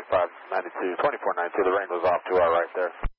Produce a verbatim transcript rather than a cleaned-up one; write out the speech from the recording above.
five ninety-two, twenty-four ninety-two, the rain was off to our right there.